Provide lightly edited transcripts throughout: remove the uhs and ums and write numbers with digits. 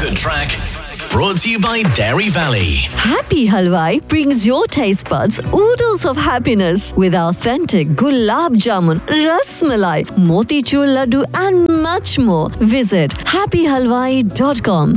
feel-good track. Brought to you by Dairy Valley. Happy Halwai brings your taste buds oodles of happiness with authentic gulab jamun, ras malai, motichur laddu and much more. Visit happyhalwai.com.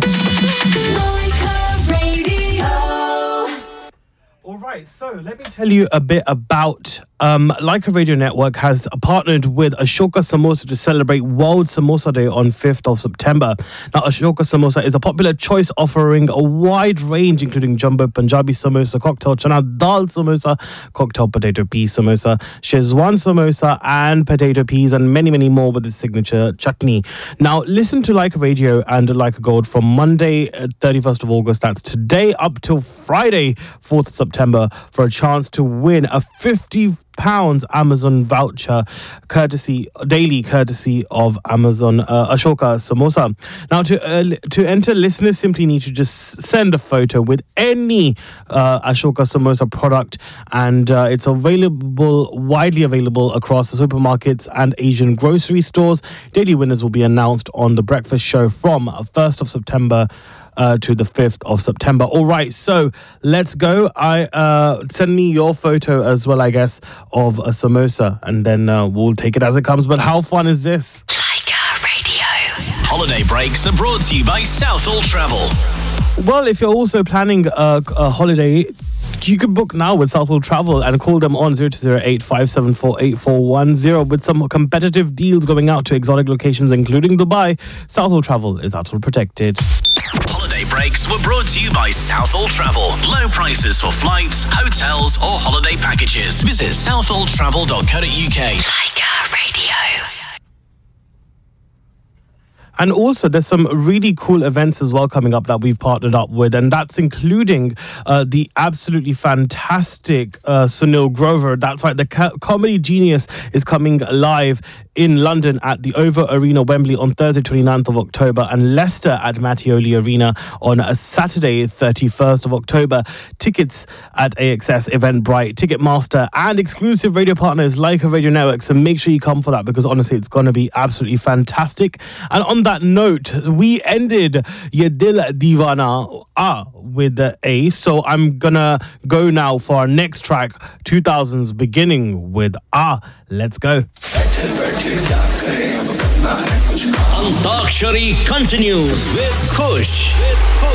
All right, so let me tell you a bit about Leica Radio Network has partnered with Ashoka Samosa to celebrate World Samosa Day on 5th of September. Now, Ashoka Samosa is a popular choice offering a wide range, including jumbo Punjabi samosa, cocktail chana dal samosa, cocktail potato pea samosa, Shezwan samosa, and potato peas, and many, many more with its signature chutney. Now, listen to Leica Radio and Leica Gold from Monday, 31st of August, that's today, up till Friday, 4th of September, for a chance to win a £50 Amazon voucher daily courtesy of Amazon Ashoka Samosa. Now, to enter, listeners simply need to just send a photo with any Ashoka Samosa product, and it's widely available across the supermarkets and Asian grocery stores. Daily winners will be announced on The Breakfast Show from 1st of September to the 5th of September. All right, so let's go. Send me your photo as well, I guess, of a samosa, and then we'll take it as it comes. But how fun is this? Leica Radio. Holiday breaks are brought to you by Southall Travel. Well, if you're also planning a holiday, you can book now with Southall Travel and call them on 0208 574 8410 with some competitive deals going out to exotic locations, including Dubai. Southall Travel is Southall protected. Holiday breaks were brought to you by Southall Travel. Low prices for flights, hotels, or holiday packages. Visit southalltravel.co.uk. Leica Radio. And also, there's some really cool events as well coming up that we've partnered up with, and that's including the absolutely fantastic Sunil Grover. That's right, the Comedy Genius is coming live in London at the OVO Arena, Wembley, on Thursday, 29th of October, and Leicester at Mattioli Arena on Saturday, 31st of October. Tickets at AXS, Eventbrite, Ticketmaster, and exclusive radio partners like a Radio Network. So make sure you come for that, because honestly, it's going to be absolutely fantastic. And on that note, we ended Ye Dil Deewana with the A. So I'm gonna go now for our next track, 2000s, beginning with Let's go. Antakshari continues with Kush.